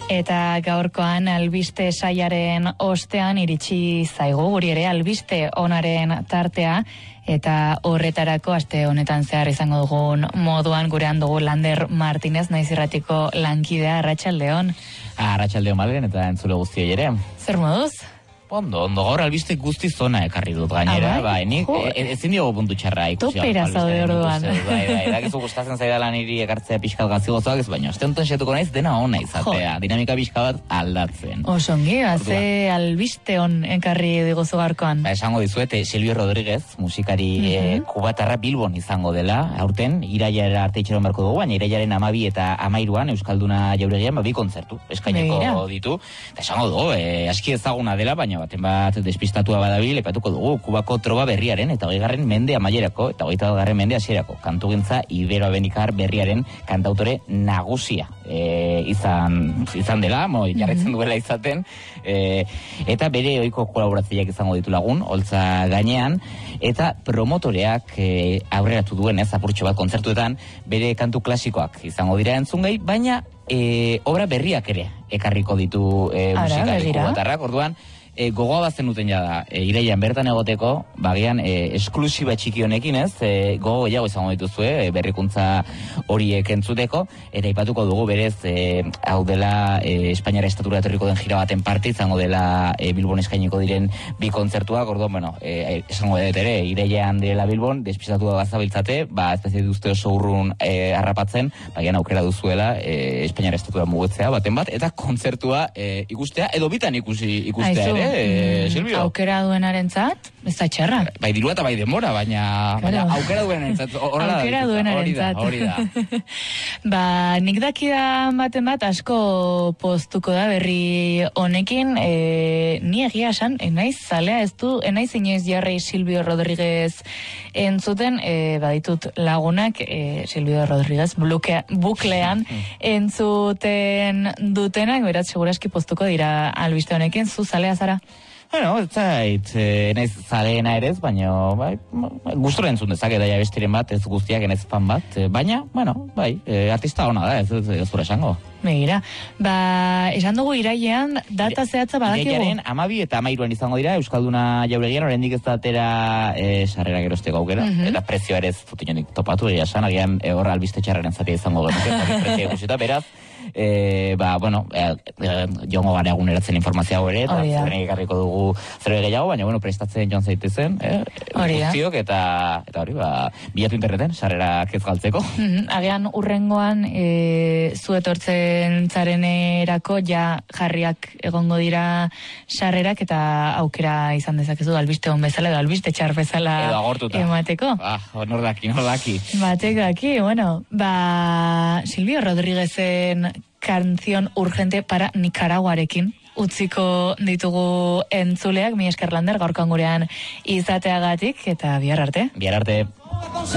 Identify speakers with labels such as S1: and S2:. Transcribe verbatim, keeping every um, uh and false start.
S1: Eta gaurkoan albiste saiaren ostean iritsi zaigu guri ere albiste onaren tartea, eta horretarako aste honetan zehar izango dugun moduan gurean dugu Lander Martinez, Naiz Irratiko lankidea. Arratsaldeon.
S2: Arratsaldeon Malgen eta entzule guztioi ere.
S1: Zer moduz?
S2: Ondo, ondo, gaur albiste guzti zona ekarri dut gainera, bai, nik ezin diogu puntu txarra ikusi.
S1: Topera zaude orduan.
S2: Bai, bai, dakizu gustatzen zaidala niri ekartzea pixkat gazi gozoak ez, baina aste honetan saiatuko naiz dena ona izatea, dinamika pixka bat aldatzen.
S1: Osongi, ze albiste on ekarri diguzu gaurkoan.
S2: Ba, esango dizuet, Silvio Rodríguez, musikari mm-hmm. kubatarra Bilbon izango dela, aurten, irailara arte itxeron beharko dugu, baina irailaren amabi eta amairuan, Euskalduna Jauregian, ba, bi kontzertu, eskaineko ditu, eta esango dugu, eh, aski ezaguna dela, baina baten bat despistatua badabil, epatuko dugu Kubako troba berriaren eta hogeigarren mende amaierako eta hogeita batgarren mende hasierako kantugintza iberoabenikar berriaren kantautore nagusia e, izan izan dela, mo, jarretzen duela izaten, e, eta bere ohiko kolaboratzaileak izango ditu lagun, holtza gainean, eta promotoreak e, aurreratu duen ez apurtxo bat kontzertuetan bere kantu klasikoak izango dira entzungai, baina e, obra berriak ere ekarriko ditu e, musikari kubatarrak, orduan E, gogoa bazen duten jada, e, irailan bertan egoteko, bagian e, esklusiba txiki honekin ez, e, gogo gehiago izango dituzue, e, berrikuntza horiek entzuteko, eta ipatuko dugu berez, e, hau dela e, Espainiara estatura etorriko den jira baten parte, izango dela e, Bilbon eskainiko diren bi kontzertuak, orduan, bueno, e, esango dut ere, irailan direla Bilbon, despistatu gazabiltzate, ba, ez da duzte oso urrun e, harrapatzen, bagian aukera duzuela e, Espainiara estatura mugitzea baten bat, eta kontzertua e, ikustea, edo bitan ikusi ikustea ere, Eh, Silvio.
S1: Aukera duenarentzat, ez da txarra.
S2: Bai, dirua eta bai denbora, baina, baina aukera duenarentzat.
S1: Aukera duenarentzat.
S2: Hori da, hori da.
S1: Ba, nik dakida baten bat asko poztuko da berri honekin, e, ni egia esan, enaiz zalea ez du, enaiz inoiz jarri Silvio Rodríguez entzuten, e, baditut lagunak, e, Silvio Rodríguez blukea, buklean entzuten dutenak, beraz, seguraski poztuko dira albiste honekin, zu zalea zara?
S2: Bueno, ez zait, e, naiz zaleena ere ez, baina bai, gustura entzun dezake daia bestiren bat, ez guztiak enez fan bat, e, baina, bueno, bai, e, artista ona da, ez, ez, ez zure esango.
S1: Begira, ba, esan dugu irailean data zehatza badakigu.
S2: Irailaren amabi eta amairuan izango dira, Euskalduna Jauregian, oraindik ez da atera e, sarrera gerosteko aukera, mm-hmm. eta prezioa ere ez zutinonik topatu, egia esan, agian e, horra albiste txarraren zatia izango genuke, prezioa ikusita, beraz, E, ba, bueno, e, e, jongo gara eguneratzen informazioa ere, eta zerrenik ekarriko dugu zerbe gehiago, baina, bueno, prestatzen joan zaitezen, eh, guztiok, eta, eta hori, ba, bilatu interneten, sarrerak ez galtzeko.
S1: Mm-hmm. Agian, urrengoan, e, zu etortzen zarenerako, ja jarriak egongo dira sarrerak, eta aukera izan dezakezu, albiste hon bezala, edo albiste txar bezala emateko.
S2: Ah, nor daki, nor daki.
S1: Batek daki, bueno, ba, Silvio Rodríguezen canción urgente para Nicaraguarekin utziko ditugu entzuleak, mi esker Lander gaurkoan gurean izateagatik, eta bihar arte.
S2: Bihar arte.